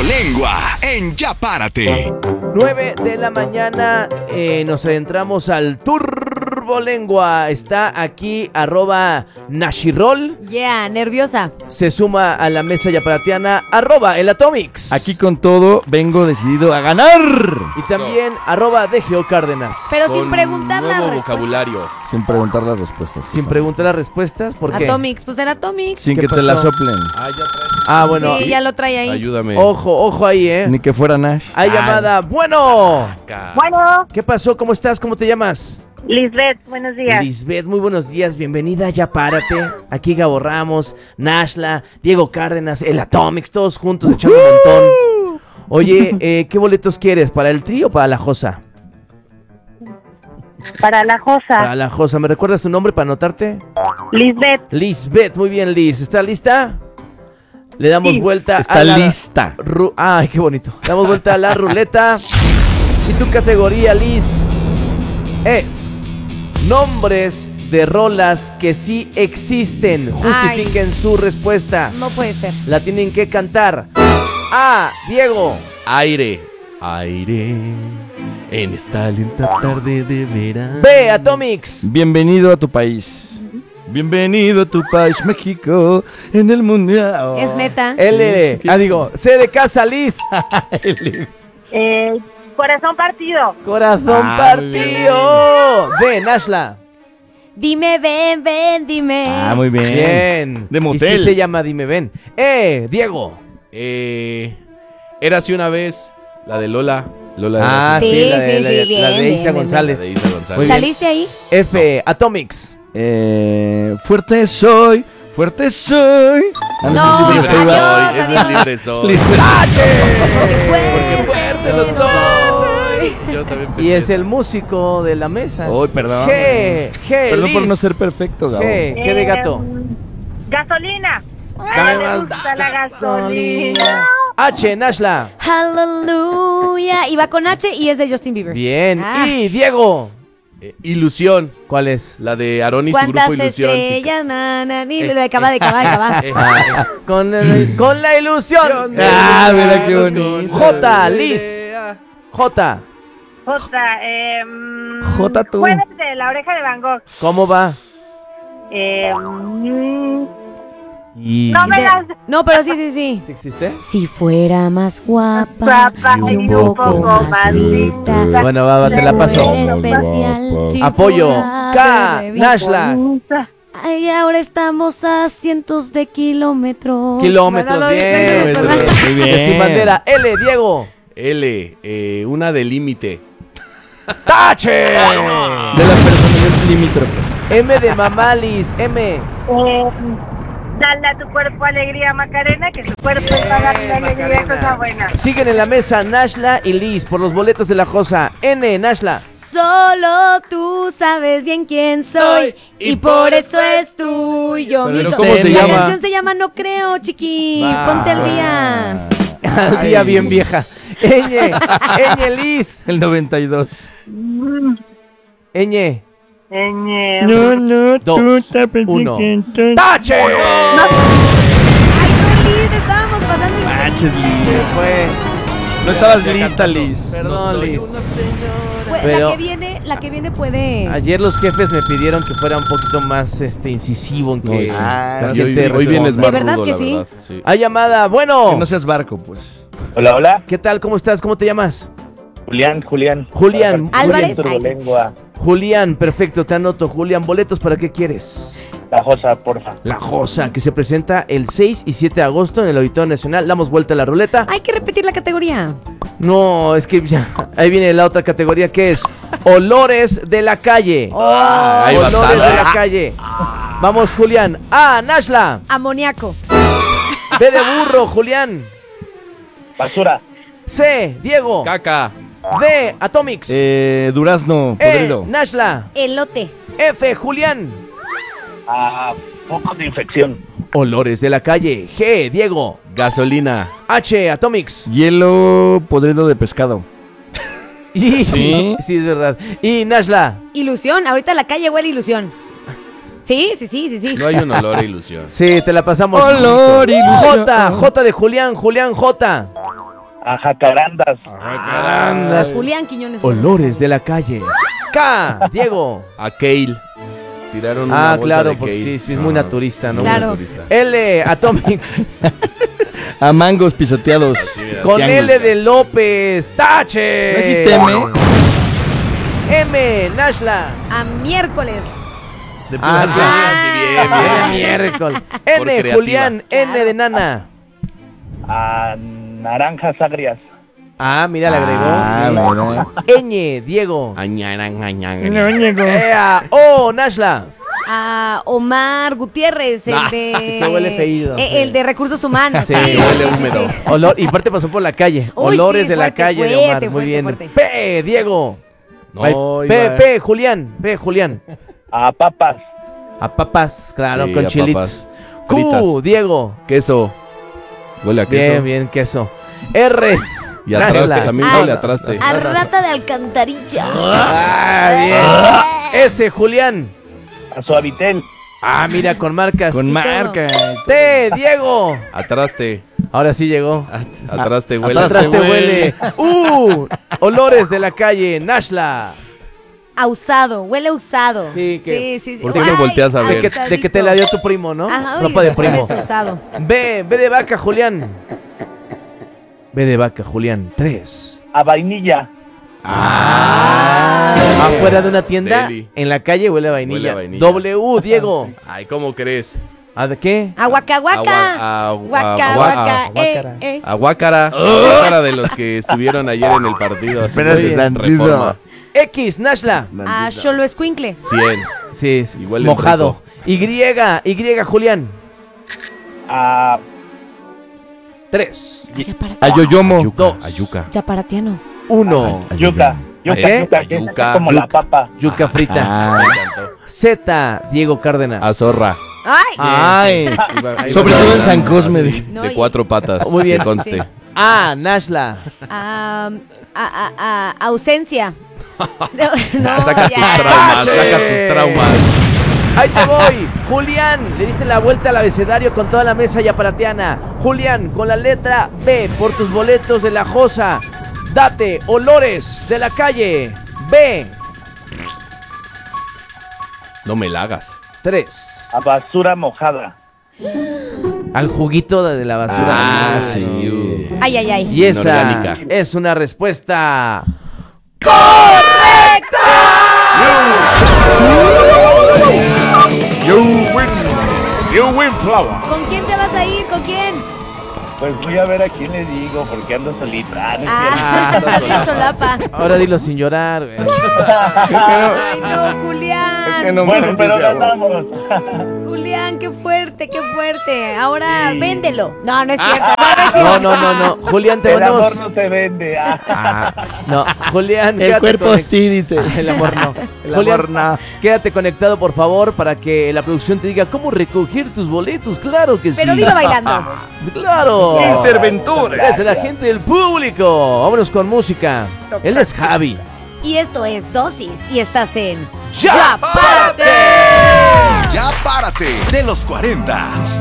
Turbolengua en Ya Párate. 9 de la mañana, nos adentramos al Turbolengua. Está aquí @Nashirol. Yeah, nerviosa. Se suma a la mesa yaparatiana @el Atomics. Aquí con todo, vengo decidido a ganar. Y también @DGO Cárdenas. Pero Con sin preguntar las nuevo respuestas. vocabulario. Sin preguntar las respuestas. Sin preguntar las respuestas, ¿por qué? Atomics, pues el Atomics. Sin ¿Qué que te la pasó? soplen. Ah, bueno. Sí, ya lo trae ahí. Ayúdame. Ojo ahí, Ni que fuera Nash. Hay llamada. Bueno. Bueno, ¿Qué pasó? ¿Cómo estás? ¿Cómo te llamas? Lisbeth, buenos días. Lisbeth, muy buenos días. Bienvenida a Ya Párate. Aquí Gabo Ramos, Nashla, Diego Cárdenas, el Atomics, todos juntos echando un montón. Oye, ¿qué boletos quieres? ¿Para el trío o para la Josa? Para la Josa, Para la Josa. ¿Me recuerdas tu nombre para anotarte? Lisbeth. Lisbeth, muy bien, Liz. ¿Estás lista? Le damos Sí. vuelta Está a la... lista. Ay, qué bonito. Damos vuelta a la ruleta. Y tu categoría, Liz, es nombres de rolas que sí existen. Justifiquen su respuesta. No puede ser. La tienen que cantar. A, Diego. Aire. Aire. En esta lenta tarde de verano. B, Atomics. Bienvenido a tu país. Bienvenido a tu país, México, en el mundial. Es neta. L, C de casa, Liz. Corazón partido. Corazón partido. D, Nashla. Dime, ven, dime. Ah, muy bien. Bien. De motel. Y sí se llama Dime Ven. Diego. Érase una vez la de Lola. Lola Sí, la de, sí, la de- bien, la de bien, Isa bien, González. La de Isa González. Muy bien. ¿Saliste ahí? F, Atomics. Fuerte soy, fuerte soy. No, ese es Libre libre soy, adiós, soy, ese adiós. es libre soy. Porque fuerte lo soy. Yo también pensé Y es eso. el músico de la mesa. Uy, perdón. G, Perdón por Liz. no ser perfecto, Gabo. G de gato. Gasolina. Dame Me más gusta la gasolina. H, Nashla. Hallelujah. Y va con H y es de Justin Bieber. Bien. Ah. Y Diego. Ilusión. ¿Cuál es? La de Aarón y su ¿Cuántas grupo Ilusión. estrellas? De acaba. Con la ilusión. Ah, mira qué bonito. J, Liz. J. J, J tú. Jueves de la oreja de Van Gogh. ¿Cómo va? Y... No me las... No, pero sí. ¿Sí existe? Si fuera más guapa Guapa y un poco más lista. Bueno, va, te la paso. Ser especial si Apoyo. fuera K, de Nashla. Ay, ahora estamos a cientos de kilómetros. Kilómetros, Bueno, lo bien. dije. Muy bien. Sin bandera. L, Diego. L. Una de límite. ¡Tache! De la personalidad limítrofe. M de mamá, Liz. M. Dale a tu cuerpo alegría, Macarena, que tu cuerpo está dando alegría, Macarena. cosa buena. Siguen en la mesa Nashla y Liz por los boletos de la Josa. N, Nashla. Solo tú sabes bien quién soy y por eso es tuyo. Pero mi ¿cómo se La llama? canción se llama No Creo, chiqui. Ponte al día. Al día bien vieja. Ñ, Liz. El 92. Ñ. No, Dos, tú estás uno. pensando. ¡Tache! Ay, no, Liz, estábamos pasando Manches, increíble. Liz. Fue. No estabas lista, Liz. Perdón, Liz. Pero Pero- la que viene puede. Ayer los jefes me pidieron que fuera un poquito más incisivo en que Ah, la y gente hoy responda. vienes más ¿De verdad rudo, que la sí? verdad. Sí. Hay llamada. Bueno. Que no seas barco, pues. Hola, hola. ¿Qué tal? ¿Cómo estás? ¿Cómo te llamas? Julián. Julián. Álvarez. Turbolengua. Julián, perfecto, te anoto. Julián, ¿boletos para qué quieres? La Josa, porfa. La Josa, que se presenta el 6 y 7 de agosto en el Auditorio Nacional. Damos vuelta a la ruleta. Hay que repetir la categoría. No, es que ya. Ahí viene la otra categoría que es Olores de la calle. hay Olores bastante. de la calle. Vamos, Julián. A, Nashla. Amoníaco. B de burro, Julián. Basura. C, Diego. Caca. D, Atomics. Durazno, E, podrido. Nashla. Elote. F, Julián. Focos de infección. Olores de la calle. G, Diego. Gasolina. H, Atomics. Hielo podrido de pescado. Y, ¿Sí? sí, es verdad. Y Nashla. Ilusión. Ahorita la calle huele ilusión. Sí. No hay un olor a ilusión. Sí, te la pasamos. Olor, ilusión. J de Julián, Julián J. A jacarandas. Jacarandas. Julián Quiñones. Olores de la calle. K. Diego. A Kale. Tiraron una bolsa Claro, de porque Kale. sí, es muy naturista, ¿no? Claro. Naturista. L. Atomics. A mangos pisoteados. Con Tianguis. L de López. ¡Tache! ¿No dijiste M? M. Nashla. A miércoles. Sí, bien, bien. Miércoles. Por N. creativa. Julián. N de Nana. A naranjas agrias. Mira, le agregó. mira. Ñ. Diego. Añaran. Ea. O. Nashla. A Omar Gutiérrez, el de. que huele feído, sí. El de recursos humanos. Sí, huele húmedo. Olor, y parte pasó por la calle. Uy, Olores sí, de la fuerte, calle de fuerte, Omar. Muy fuerte, bien. fuerte. P. Diego. No, Ay, iba- P. Julián. P. Julián. A papas. A papas, claro, Sí, con a chilitos. papas. Q. Fritas. Diego. Queso. Huele a queso. Bien, bien, queso. R. Y atraste, Nashla. también Ah, huele a traste. A rata de alcantarilla. Bien. S. Julián. A suavitel. Mira, con marcas. Con Y marca. T. Diego. Atraste. Ahora sí llegó. Atraste huele. Atrás te huele. Olores de la calle. Nashla. A usado, huele usado. Sí, que- sí. ¿Por qué me volteas a ver? De que te la dio tu primo, ¿no? Ajá, Ropa de primo. huele usado. B de vaca, Julián. B de vaca, Julián. 3. A vainilla. Afuera de una tienda, Deli. en la calle huele a vainilla. Huele a vainilla. W, Diego. Ay, ¿cómo crees? ¿A de qué? A Waka Waka. Waka Waka. Aguácara. Aguácara de los que estuvieron ayer en el partido. Espérate haciendo tantito. reforma. X, Nashla. A Xolo Escuincle. 100. Sí, sí. Y huele Mojado. Y, Julián. A 3. A Yoyomo. Dos. Ayuca. Chaparatiano. 1. yuca. Yuca, ¿Eh? yuca, que es Yuca. como la papa. Yuca frita. Me encantó. Z, Diego Cárdenas. A zorra. ¡Ay! Ay. Sobre todo en San Cosme. Así, No, de y- 4 patas. Muy bien. Que conste. Sí. A, Nashla. A ausencia. No, Saca tus ya. traumas, saca tus traumas. Ahí te voy. Julián, le diste la vuelta al abecedario con toda la mesa yaparatiana. Julián, con la letra B, por tus boletos de la Josa. Date olores de la calle. B. No me la hagas. 3. A basura mojada. Al juguito de la basura. sí. Ay, ay, ay. Y esa Inorgánica. es una respuesta. You win, Flower. ¿Con quién te vas a ir? ¿Con quién? Pues voy a ver a quién le digo, porque ando solita. No es cierto. Bien solapa. Ahora dilo sin llorar, güey. Ay, no, Julián. Bueno, pero ganamos. Julián, qué fuerte, qué fuerte. Ahora Sí. véndelo. No, no es cierto. No es cierto. No. Julián, te El amor mandamos. no se vende. No, Julián, El quédate cuerpo sí, dice. El amor no. El Julián, amor no. quédate conectado, por favor, para que la producción te diga cómo recoger tus boletos. Claro que sí. Pero dilo bailando. ¡Claro! Interventura. Es la gente del público. Vámonos con música. Él es Javi. Y esto es Dosis. Y estás en ¡Ya, párate! Ya párate de los 40.